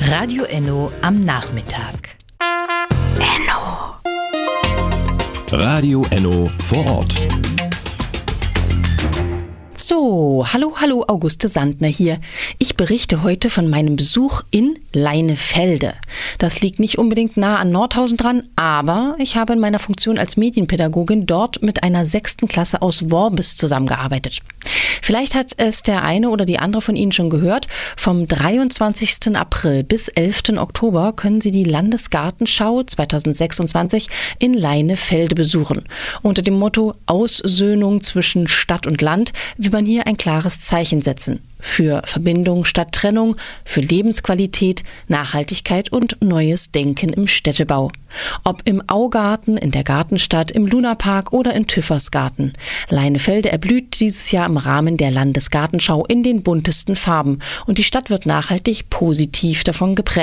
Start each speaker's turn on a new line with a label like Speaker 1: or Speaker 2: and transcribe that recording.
Speaker 1: Radio Enno am Nachmittag. Enno.
Speaker 2: Radio Enno vor Ort.
Speaker 1: So, hallo, Auguste Sandner hier. Ich berichte heute von meinem Besuch in Leinefelde. Das liegt nicht unbedingt nah an Nordhausen dran, aber ich habe in meiner Funktion als Medienpädagogin dort mit einer 6. Klasse aus Worbis zusammengearbeitet. Vielleicht hat es der eine oder die andere von Ihnen schon gehört. Vom 23. April bis 11. Oktober können Sie die Landesgartenschau 2026 in Leinefelde besuchen. Unter dem Motto Aussöhnung zwischen Stadt und Land will man hier ein klares Zeichen setzen. Für Verbindung statt Trennung, für Lebensqualität, Nachhaltigkeit und neues Denken im Städtebau. Ob im Augarten, in der Gartenstadt, im Lunapark oder in Tüffersgarten. Leinefelde erblüht dieses Jahr im Rahmen der Landesgartenschau in den buntesten Farben und die Stadt wird nachhaltig positiv davon geprägt.